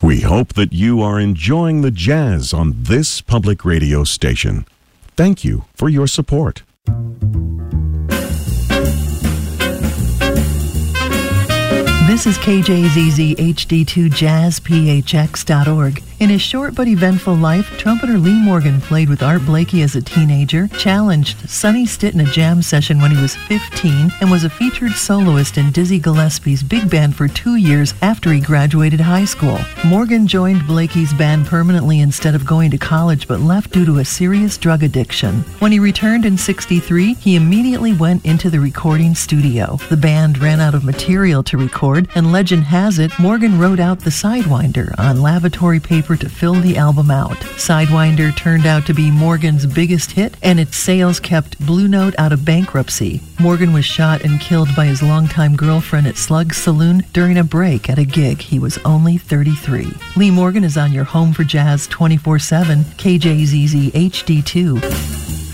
We hope that you are enjoying the jazz on this public radio station. Thank you for your support. This is KJZZ HD2 Jazz PHX.org. In his short but eventful life, trumpeter Lee Morgan played with Art Blakey as a teenager, challenged Sonny Stitt in a jam session when he was 15, and was a featured soloist in Dizzy Gillespie's big band for 2 years after he graduated high school. Morgan joined Blakey's band permanently instead of going to college, but left due to a serious drug addiction. When he returned in '63, he immediately went into the recording studio. The band ran out of material to record, and legend has it, Morgan wrote out the Sidewinder on lavatory paper to fill the album out. Sidewinder turned out to be Morgan's biggest hit, and its sales kept Blue Note out of bankruptcy. Morgan was shot and killed by his longtime girlfriend at Slug's Saloon during a break at a gig. He was only 33. Lee Morgan is on your home for jazz 24/7, KJZZ HD2.